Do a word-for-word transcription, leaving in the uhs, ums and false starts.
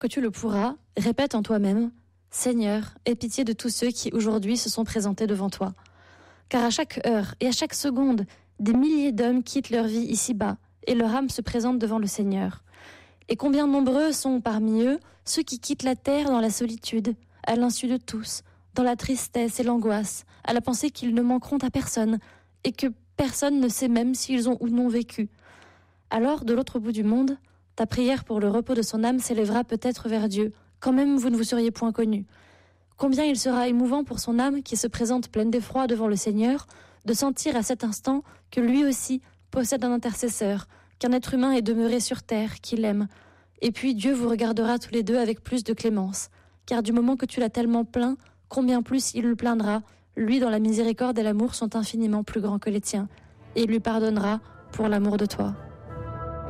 que tu le pourras, répète en toi-même « Seigneur, aie pitié de tous ceux qui aujourd'hui se sont présentés devant toi. » Car à chaque heure et à chaque seconde, des milliers d'hommes quittent leur vie ici-bas et leur âme se présente devant le Seigneur. Et combien nombreux sont parmi eux ceux qui quittent la terre dans la solitude, à l'insu de tous, dans la tristesse et l'angoisse, à la pensée qu'ils ne manqueront à personne et que personne ne sait même s'ils ont ou non vécu. Alors, de l'autre bout du monde, ta prière pour le repos de son âme s'élèvera peut-être vers Dieu, quand même vous ne vous seriez point connus. Combien il sera émouvant pour son âme qui se présente pleine d'effroi devant le Seigneur, de sentir à cet instant que lui aussi possède un intercesseur, qu'un être humain est demeuré sur terre, qu'il aime. Et puis Dieu vous regardera tous les deux avec plus de clémence, car du moment que tu l'as tellement plaint, combien plus il le plaindra, lui dont la miséricorde et l'amour sont infiniment plus grands que les tiens, et il lui pardonnera pour l'amour de toi.